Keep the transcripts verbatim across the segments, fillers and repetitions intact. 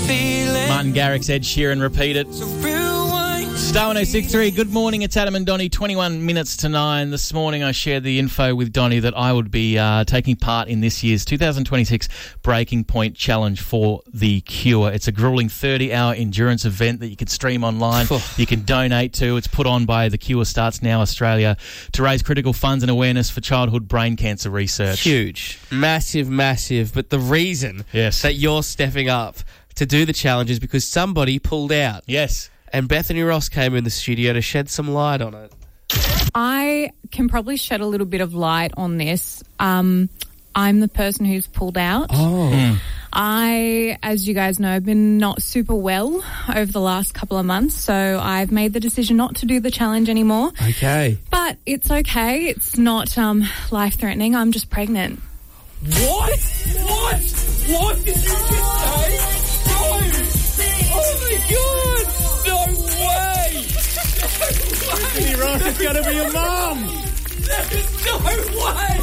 feeling. Martin Garrix, Ed Sheeran, repeat it. So rewind. Star one oh six point three, good morning, it's Adam and Donnie, twenty-one minutes to nine. This morning I shared the info with Donnie that I would be uh, taking part in this year's two thousand twenty-six Breaking Point Challenge for The Cure. It's a grueling thirty-hour endurance event that you can stream online, you can donate to. It's put on by The Cure Starts Now Australia to raise critical funds and awareness for childhood brain cancer research. Huge. Massive, massive. But the reason yes. that you're stepping up to do the challenge is because somebody pulled out. Yes. And Bethany Ross came in the studio to shed some light on it. I can probably shed a little bit of light on this. Um, I'm the person who's pulled out. Oh. Mm. I, as you guys know, have been not super well over the last couple of months, so I've made the decision not to do the challenge anymore. Okay. But it's okay. It's not um, life-threatening. I'm just pregnant. What? What? What did you just say? No! Oh my God! No way! Bethany Ross is going to be a mum! There's no way!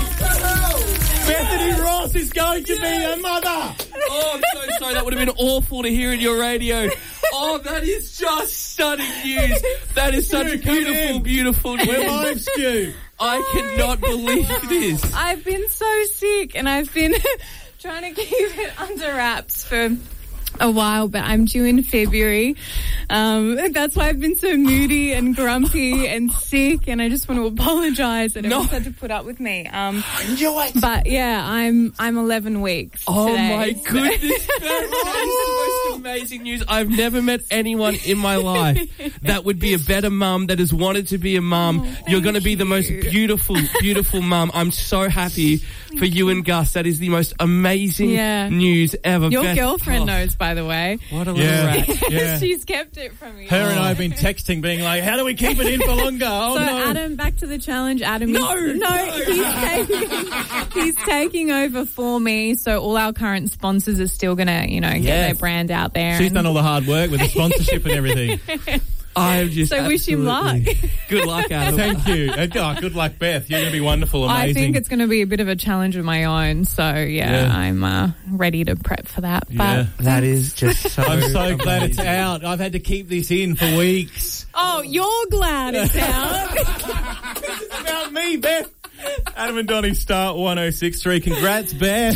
Bethany Ross is going to be a mother! Oh, I'm so sorry. That would have been awful to hear in your radio. Oh, that is just stunning news. That is such beautiful, beautiful news. We're live, Stu. I cannot believe this. I've been so sick and I've been trying to keep it under wraps for a while, but I'm due in February. Um, that's why I've been so moody and grumpy and sick, and I just want to apologise that everyone's had to put up with me. Um, Enjoy it. but yeah, I'm I'm eleven weeks. Oh today, my so- goodness. That is the most amazing news. I've never met anyone in my life that would be a better mum, that has wanted to be a mum. Oh, You're going to be you. the most beautiful, beautiful mum. I'm so happy for you and Gus. That is the most amazing Yeah. news ever. Your Beth- girlfriend oh, knows, by the way. What a little Yeah. rat. Yeah. She's kept it from me. Her and I have been texting, being like, how do we keep it in for longer? Oh, So no. Adam, back to the challenge. Adam, No, is, no, no. he's taking he's taking over for me. So all our current sponsors are still gonna, you know, get Yes. their brand out there. She's and- done all the hard work with the sponsorship and everything. I'm just So wish him luck. absolutely- Good luck, Adam. Thank you. And, oh, good luck, Beth. You're going to be wonderful, amazing. I think it's going to be a bit of a challenge of my own. So yeah, Yeah. I'm uh, ready to prep for that. Yeah. But That is just so I'm so glad it's amazing. out. I've had to keep this in for weeks. oh, you're glad it's out. It's about me, Beth. Adam and Donnie start one oh six point three. Congrats, Beth.